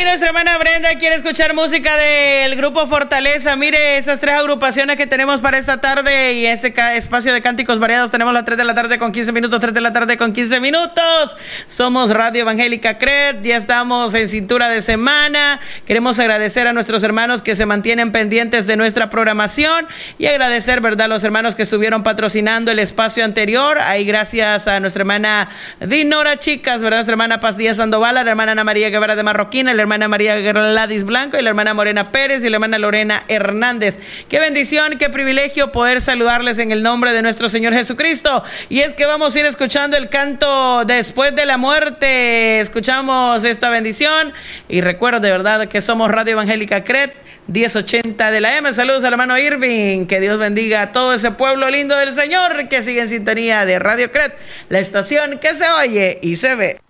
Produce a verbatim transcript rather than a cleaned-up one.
nuestra hermana Brenda quiere escuchar música del grupo Fortaleza. Mire, esas tres agrupaciones que tenemos para esta tarde y este espacio de cánticos variados. Tenemos las tres de la tarde con quince minutos, tres de la tarde con quince minutos. Somos Radio Evangélica C R E D, ya estamos en cintura de semana. Queremos agradecer a nuestros hermanos que se mantienen pendientes de nuestra programación y agradecer, ¿verdad?, a los hermanos que estuvieron patrocinando el espacio anterior. Ahí gracias a nuestra hermana Dinora Chicas, ¿verdad?, nuestra hermana Paz Díaz Sandoval, a la hermana Ana María Guevara de Marroquín, la hermana María Gladys Blanco y la hermana Morena Pérez y la hermana Lorena Hernández. Qué bendición, qué privilegio poder saludarles en el nombre de nuestro Señor Jesucristo. Y es que vamos a ir escuchando el canto Después de la Muerte. Escuchamos esta bendición y recuerda de verdad que somos Radio Evangélica C R E D diez ochenta de la M. Saludos al hermano Irving, que Dios bendiga a todo ese pueblo lindo del Señor que sigue en sintonía de Radio C R E D, la estación que se oye y se ve.